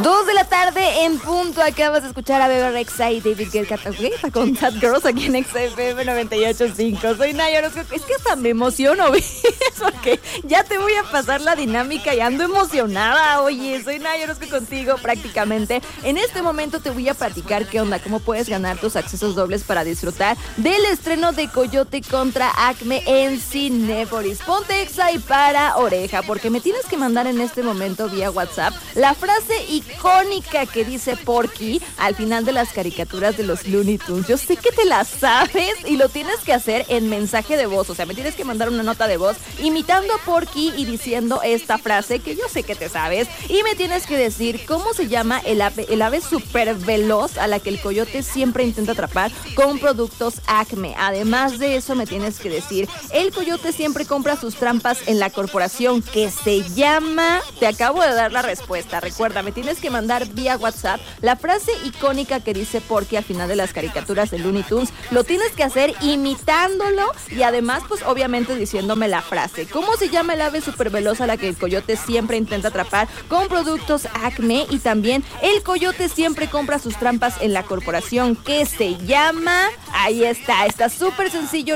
2 de la tarde en punto. Acabas de escuchar a Bebe Rexha y David Guetta con Sad Girls aquí en XFM 98.5. Soy Naya Orozco. Es que hasta me emociono, ¿ves? Porque ya te voy a pasar la dinámica y ando emocionada. Oye, soy Naya Orozco contigo prácticamente. En este momento te voy a platicar qué onda, cómo puedes ganar tus accesos dobles para disfrutar del estreno de Coyote contra Acme en Cinépolis. Ponte exa y para oreja, porque me tienes que mandar en este momento vía WhatsApp la frase icónica que dice Porky al final de las caricaturas de los Looney Tunes. Yo sé que te la sabes y lo tienes que hacer en mensaje de voz. O sea, me tienes que mandar una nota de voz imitando a Porky y diciendo esta frase que yo sé que te sabes. Y me tienes que decir cómo se llama el ave súper veloz a la que el coyote siempre intenta atrapar con productos Acme. Además de eso, me tienes que decir, el coyote siempre compra sus trampas en la corporación que se llama... Te acabo de dar la respuesta. Recuerda, me tienes que mandar vía WhatsApp la frase icónica que dice Porky al final de las caricaturas de Looney Tunes. Lo tienes que hacer imitándolo y además, pues obviamente diciéndome la frase. ¿Cómo se llama el ave súper veloz a la que el coyote siempre intenta atrapar con productos Acme? Y también, el coyote siempre compra sus trampas en la corporación que se llama... Ahí está súper sencillo,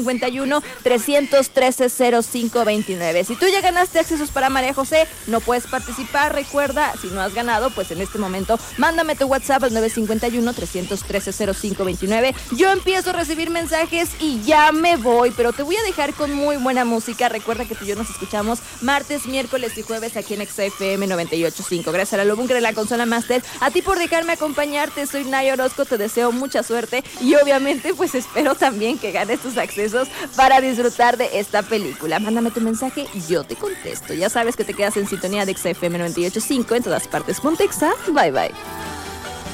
951-313-0529. Si tú ya ganaste accesos para María José, no puedes participar. Recuerda, si no has ganado, pues en este momento mándame tu WhatsApp al 951-313-0529. Yo empiezo a recibir mensajes y ya me voy, pero te voy a dejar con muy buena música. Recuerda que tú y yo nos escuchamos martes, miércoles y jueves aquí en XFM 98.5. Gracias a la Bunker de la Consola Master, a ti por dejarme acompañarte. Soy Naya Orozco, te deseo mucha suerte y obviamente pues espero también que ganes tus accesos para disfrutar de esta película. Mándame tu mensaje y yo te contesto. Ya sabes que te quedas en sintonía de XFM 98.5 en todas partes. Ponte exa. Bye bye.